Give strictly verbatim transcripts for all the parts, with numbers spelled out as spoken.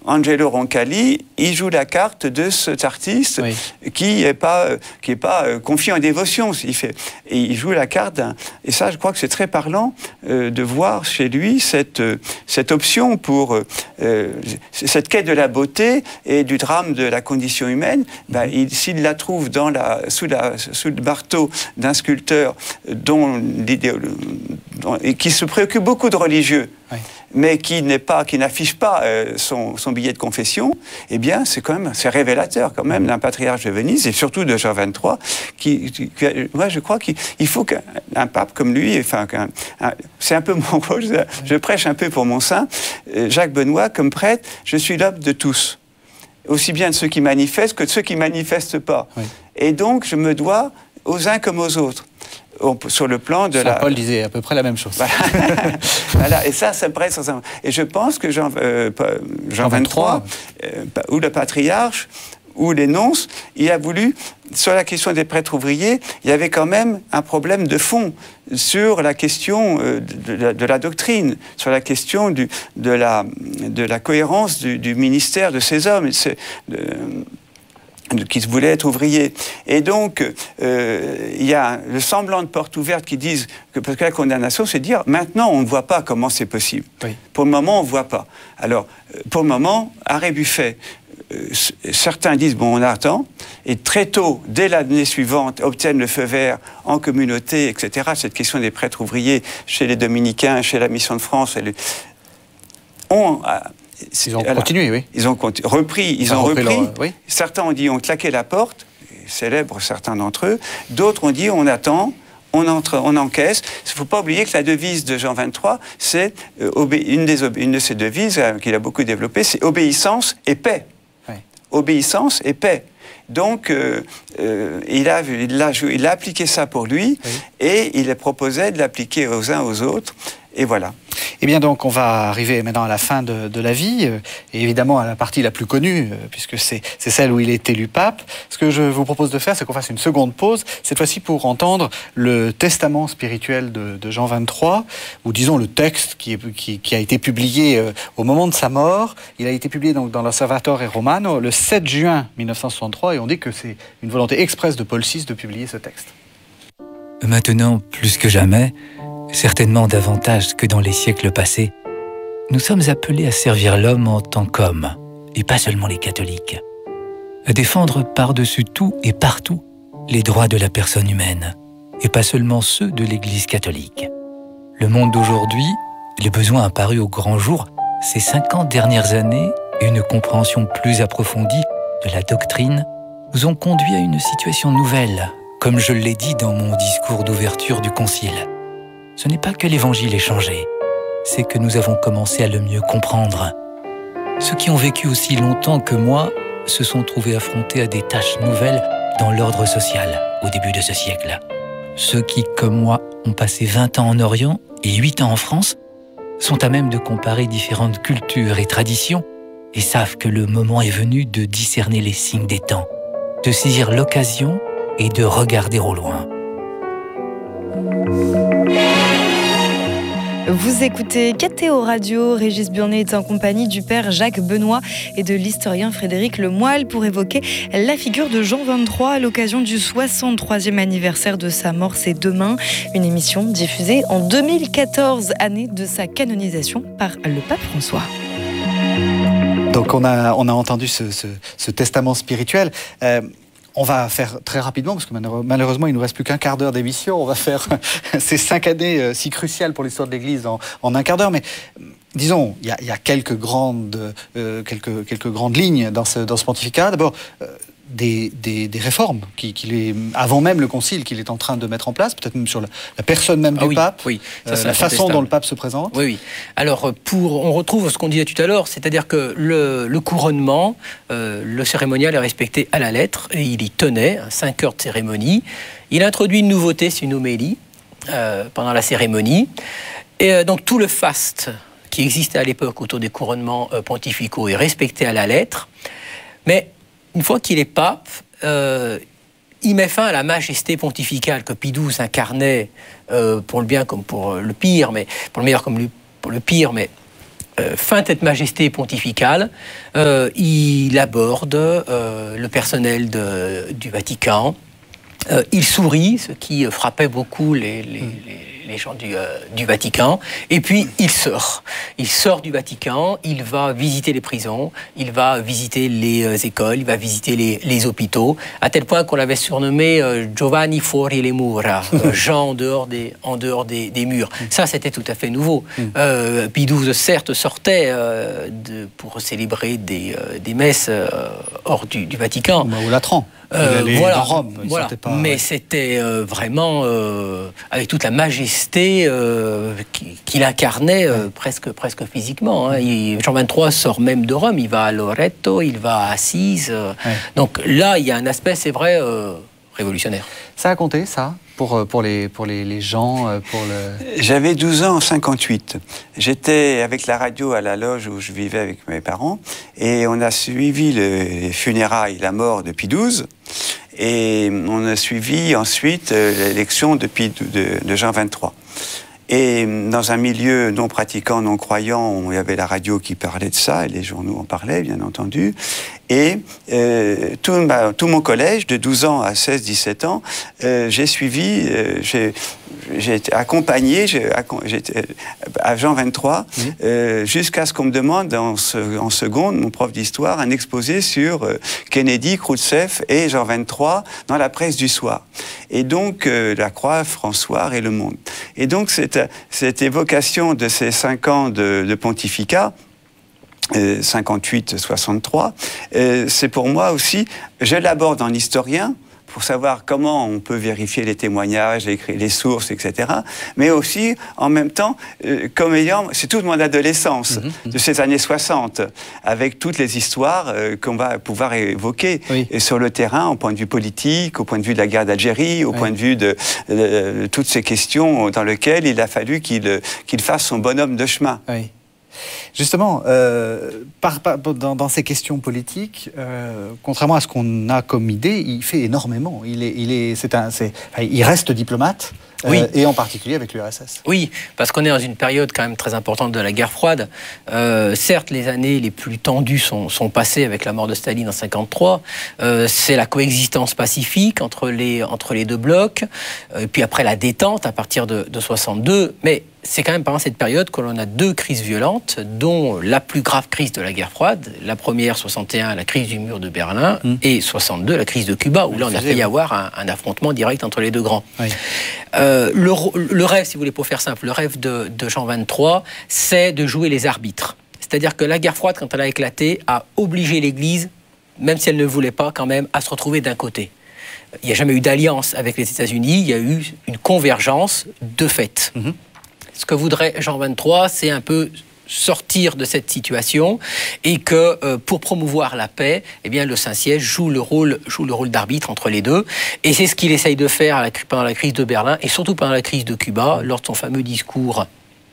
Angelo Roncalli, il joue la carte de cet artiste oui. qui n'est pas, qui est pas euh, confié en dévotion. Il fait, et il joue la carte d'un... Et ça, je crois que c'est très parlant euh, de voir chez lui cette, euh, cette option pour euh, cette quête de la beauté et du drame de la condition humaine. Ben, il, s'il la trouve dans la, sous, la, sous le marteau d'un sculpteur dont l'idée, dont, et qui se préoccupe beaucoup de religieux, oui. mais qui n'est pas, qui n'affiche pas euh, son, son billet de confession, eh bien, c'est quand même, c'est révélateur quand même d'un patriarche de Venise et surtout de Jean vingt-trois. Qui, qui, qui, moi, je crois qu'il faut qu'un un pape comme lui, enfin, qu'un, un, c'est un peu mon rôle. Je, je prêche un peu pour mon saint, euh, Jacques Benoît, comme prêtre, je suis l'homme de tous, aussi bien de ceux qui manifestent que de ceux qui manifestent pas. Oui. Et donc, je me dois aux uns comme aux autres. Sur le plan de Saint la... Paul disait à peu près la même chose. Voilà, voilà. Et ça, ça me prête... Et je pense que Jean, euh, Jean vingt-trois, euh, ou le patriarche, ou les nonces, il a voulu, sur la question des prêtres ouvriers, il y avait quand même un problème de fond sur la question euh, de, de, de la doctrine, sur la question du, de, la, de la cohérence du, du ministère de ces hommes. C'est, de, qui se voulaient être ouvriers. Et donc, euh, il y a le semblant de porte ouverte qui disent que, parce que la condamnation, c'est de dire, maintenant, on ne voit pas comment c'est possible. Oui. Pour le moment, on ne voit pas. Alors, pour le moment, arrêt Buffet, euh, certains disent, bon, on attend, et très tôt, dès l'année suivante, obtiennent le feu vert en communauté, et cetera. Cette question des prêtres ouvriers chez les Dominicains, chez la Mission de France, elle, on... Ils ont alors, continué, oui. Ils ont continu, repris, ils, ils ont, ont repris. repris leur, oui. Certains ont dit, on claqué la porte, célèbres certains d'entre eux. D'autres ont dit, on attend, on, entre, on encaisse. Il ne faut pas oublier que la devise de Jean vingt-trois, c'est euh, obé- une, des obé- une de ses devises euh, qu'il a beaucoup développée, c'est obéissance et paix. Oui. Obéissance et paix. Donc, euh, euh, il, a, il, a, il a appliqué ça pour lui, oui. et il proposait de l'appliquer aux uns aux autres. Et voilà. Eh bien donc, on va arriver maintenant à la fin de, de la vie, euh, et évidemment à la partie la plus connue, euh, puisque c'est, c'est celle où il est élu pape. Ce que je vous propose de faire, c'est qu'on fasse une seconde pause, cette fois-ci pour entendre le testament spirituel de, de Jean vingt-trois, ou disons le texte qui, est, qui, qui a été publié euh, au moment de sa mort. Il a été publié donc dans l'Osservatore Romano le sept juin mille neuf cent soixante-trois, et on dit que c'est une volonté expresse de Paul six de publier ce texte. Maintenant, plus que jamais, certainement davantage que dans les siècles passés, nous sommes appelés à servir l'homme en tant qu'homme, et pas seulement les catholiques, à défendre par-dessus tout et partout les droits de la personne humaine, et pas seulement ceux de l'Église catholique. Le monde d'aujourd'hui, les besoins apparus au grand jour ces cinquante dernières années et une compréhension plus approfondie de la doctrine nous ont conduit à une situation nouvelle, comme je l'ai dit dans mon discours d'ouverture du Concile. Ce n'est pas que l'Évangile ait changé, c'est que nous avons commencé à le mieux comprendre. Ceux qui ont vécu aussi longtemps que moi se sont trouvés affrontés à des tâches nouvelles dans l'ordre social au début de ce siècle. Ceux qui, comme moi, ont passé vingt ans en Orient et huit ans en France, sont à même de comparer différentes cultures et traditions et savent que le moment est venu de discerner les signes des temps, de saisir l'occasion et de regarder au loin. Vous écoutez Catéo Radio. Régis Burnet est en compagnie du père Jacques Benoît et de l'historien Frédéric Lemoyle pour évoquer la figure de Jean vingt-trois à l'occasion du soixante-troisième anniversaire de sa mort. C'est demain, une émission diffusée en deux mille quatorze, année de sa canonisation par le pape François. Donc on a, on a entendu ce, ce, ce testament spirituel. Euh, On va faire très rapidement, parce que malheureusement, il ne nous reste plus qu'un quart d'heure d'émission. On va faire ces cinq années si cruciales pour l'histoire de l'Église en, en un quart d'heure. Mais disons, il y a, il y a quelques, grandes, euh, quelques, quelques grandes lignes dans ce, dans ce pontificat. D'abord, euh, des, des, des réformes, qui, qu'il est, avant même le concile, qu'il est en train de mettre en place, peut-être même sur la, la personne même ah du oui, pape, oui, ça, euh, la façon dont le pape se présente. Oui, oui. Alors, pour, on retrouve ce qu'on disait tout à l'heure, c'est-à-dire que le, le couronnement, euh, le cérémonial est respecté à la lettre, et il y tenait, à cinq heures de cérémonie. Il introduit une nouveauté, c'est une homélie, euh, pendant la cérémonie. Et euh, donc, tout le faste qui existait à l'époque autour des couronnements euh, pontificaux est respecté à la lettre. Mais une fois qu'il est pape, euh, il met fin à la majesté pontificale que Pie douze incarnait euh, pour le bien comme pour le pire, mais pour le meilleur comme le, pour le pire, mais euh, fin de cette majesté pontificale, euh, il aborde euh, le personnel de, du Vatican. Euh, il sourit, ce qui frappait beaucoup les, les, mmh. les, les gens du, euh, du Vatican. Et puis, il sort. Il sort du Vatican, il va visiter les prisons, il va visiter les euh, écoles, il va visiter les, les hôpitaux, à tel point qu'on l'avait surnommé euh, Giovanni fuori le mura, euh, Jean en dehors des, en dehors des, des murs. Mmh. Ça, c'était tout à fait nouveau. Mmh. Euh, Pie douze, certes, sortait euh, de, pour célébrer des, euh, des messes euh, hors du, du Vatican. Au Latran. Euh, voilà, Rome, voilà. Pas, mais ouais. c'était euh, vraiment euh, avec toute la majesté euh, qu'il incarnait euh, presque, presque physiquement. Hein. Il, Jean vingt-trois sort même de Rome, il va à Loreto, il va à Assise. Euh, ouais. Donc là, il y a un aspect, c'est vrai, euh, révolutionnaire. Ça a compté, ça Pour, pour, les, pour les, les gens pour le... J'avais douze ans en cinquante-huit. J'étais avec la radio à la loge où je vivais avec mes parents et on a suivi les funérailles, la mort de Pie douze et on a suivi ensuite l'élection de, Pie, de, de Jean vingt-trois. Et dans un milieu non pratiquant, non croyant, il y avait la radio qui parlait de ça, et les journaux en parlaient, bien entendu. Et euh, tout, ma, tout mon collège, de douze ans à seize dix-sept ans, euh, j'ai suivi, euh, j'ai, j'ai été accompagné j'ai, j'étais à Jean vingt-trois, mmh. euh, jusqu'à ce qu'on me demande en, se, en seconde, mon prof d'histoire, un exposé sur euh, Kennedy, Khrouchtchev et Jean vingt-trois dans la presse du soir. Et donc, euh, La Croix, François et Le Monde. Et donc, cette, cette évocation de ces cinq ans de, de pontificat, euh, cinquante-huit soixante-trois, euh, c'est pour moi aussi, je l'aborde en historien, pour savoir comment on peut vérifier les témoignages, les, les sources, et cetera. Mais aussi, en même temps, euh, comme ayant... C'est toute mon adolescence, mmh, de ces années soixante, avec toutes les histoires euh, qu'on va pouvoir évoquer oui. et sur le terrain, au point de vue politique, au point de vue de la guerre d'Algérie, au oui. point de vue de, de, de, de toutes ces questions dans lesquelles il a fallu qu'il, qu'il fasse son bonhomme de chemin. Oui. Justement, euh, par, par, dans, dans ces questions politiques, euh, contrairement à ce qu'on a comme idée, il fait énormément. Il, est, il, est, c'est un, c'est, enfin, il reste diplomate, euh, oui. et en particulier avec l'U R S S. Oui, parce qu'on est dans une période quand même très importante de la guerre froide. Euh, certes, les années les plus tendues sont, sont passées avec la mort de Staline en cinquante-trois. Euh, c'est la coexistence pacifique entre les, entre les deux blocs, euh, puis après la détente à partir de, de soixante-deux. Mais c'est quand même pendant cette période que l'on a deux crises violentes, dont la plus grave crise de la guerre froide, la première, soixante et un, la crise du mur de Berlin, mmh. et soixante-deux, la crise de Cuba, où là on a failli avoir un, un affrontement direct entre les deux grands. Oui. Euh, le, le rêve, si vous voulez, pour faire simple, le rêve de, de Jean vingt-trois, c'est de jouer les arbitres. C'est-à-dire que la guerre froide, quand elle a éclaté, a obligé l'Église, même si elle ne voulait pas quand même, à se retrouver d'un côté. Il n'y a jamais eu d'alliance avec les États-Unis, il y a eu une convergence de fait. Mmh. Ce que voudrait Jean vingt-trois, c'est un peu sortir de cette situation et que euh, pour promouvoir la paix, eh bien, le Saint-Siège joue le rôle, joue le rôle d'arbitre entre les deux. Et c'est ce qu'il essaye de faire à la, pendant la crise de Berlin et surtout pendant la crise de Cuba, lors de son fameux discours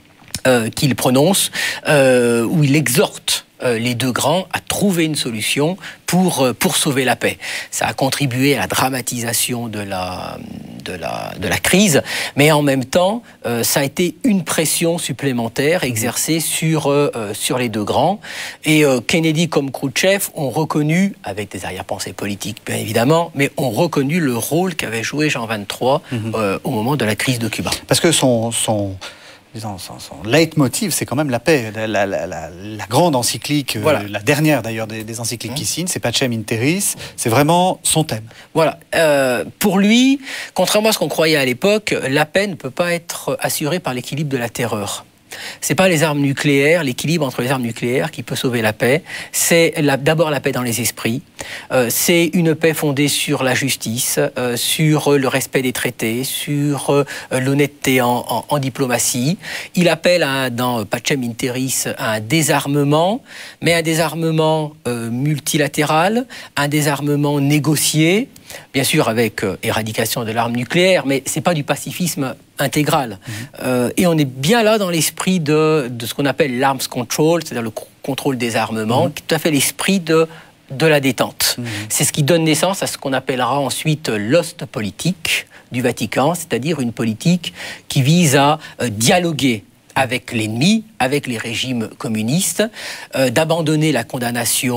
euh, qu'il prononce, euh, où il exhorte Euh, les deux grands à trouver une solution pour, euh, pour sauver la paix. Ça a contribué à la dramatisation de la, de la, de la crise, mais en même temps, euh, ça a été une pression supplémentaire exercée sur, euh, sur les deux grands. Et euh, Kennedy comme Khrouchtchev ont reconnu, avec des arrière-pensées politiques bien évidemment, mais ont reconnu le rôle qu'avait joué Jean vingt-trois mmh. euh, au moment de la crise de Cuba. Parce que son... son... Son, son leitmotiv, c'est quand même la paix. La, la, la, la grande encyclique, voilà. euh, la dernière d'ailleurs des, des encycliques mmh. qu'il signe, c'est Pacem in Terris, c'est vraiment son thème. Voilà. Euh, pour lui, contrairement à ce qu'on croyait à l'époque, la paix ne peut pas être assurée par l'équilibre de la terreur. C'est pas les armes nucléaires, l'équilibre entre les armes nucléaires qui peut sauver la paix. C'est la, d'abord la paix dans les esprits. Euh, c'est une paix fondée sur la justice, euh, sur le respect des traités, sur euh, l'honnêteté en, en, en diplomatie. Il appelle à, dans Pacem in Terris à un désarmement, mais un désarmement euh, multilatéral, un désarmement négocié, bien sûr avec euh, éradication de l'arme nucléaire, mais c'est pas du pacifisme intégral. Mmh. Euh, et on est bien là dans l'esprit de, de ce qu'on appelle l'arms control, c'est-à-dire le contrôle des armements, mmh. qui est tout à fait l'esprit de, de la détente. Mmh. C'est ce qui donne naissance à ce qu'on appellera ensuite l'Ostpolitik du Vatican, c'est-à-dire une politique qui vise à euh, dialoguer avec l'ennemi, avec les régimes communistes, euh, d'abandonner la condamnation